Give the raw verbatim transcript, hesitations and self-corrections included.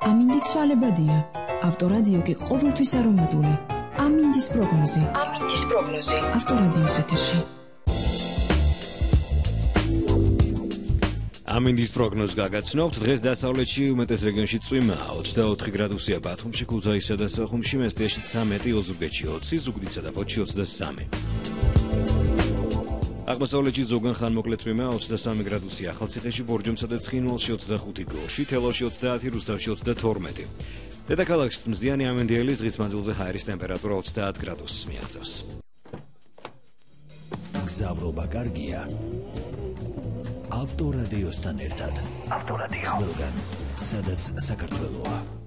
ამინდი ცვალებადია. ავტორადიო კი ყოველთვის არომატული. ამინდის პროგნოზი. ამინდის პროგნოზი. ავტორადიოს ეთერში. ამინდის პროგნოზს გაგაცნობთ. დღეს დასავლეთში უმეტეს რეგიონში წვიმაა, ოცდაოთხი გრადუსია ბათუმში, ქუთაისსა და სოხუმში, მესტიაში ცამეტი, ოზურგეთში ოცი, ზუგდიდსა და ფოთში ოცდასამი. აღმოსავლეთში ზოგან ხანმოკლე წვიმა ოცდასამი გრადუსია, ახალციხეში, ბორჯომსა და ცხინვალში ოცდახუთი, გორში, თელავში ოცდაათი, რუსთავში ოცდათორმეტი. დედაქალაქში მზიანი ამინდიელის დღის მანძილზე ჰაერის ტემპერატურა ოცდაათ გრადუსს მიაღწევს. გზავრობა კარგია. ავტორადიოსთან ერთად. ავტორადიო. ყველგან, სადაც საქართველოა.